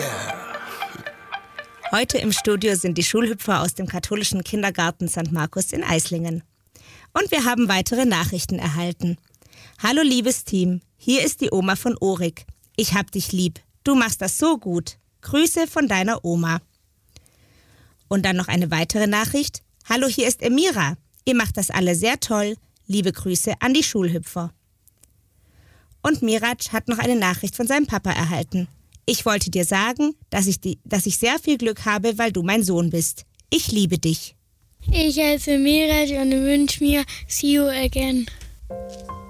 Heute im Studio sind die Schulhüpfer aus dem katholischen Kindergarten St. Markus in Eislingen. Und wir haben weitere Nachrichten erhalten. Hallo liebes Team, hier ist die Oma von Orik. Ich hab dich lieb. Du machst das so gut. Grüße von deiner Oma. Und dann noch eine weitere Nachricht. Hallo, hier ist Emira. Ihr macht das alle sehr toll. Liebe Grüße an die Schulhüpfer. Und Mirac hat noch eine Nachricht von seinem Papa erhalten. Ich wollte dir sagen, dass ich sehr viel Glück habe, weil du mein Sohn bist. Ich liebe dich. Ich heiße Mirac und wünsche mir See you again.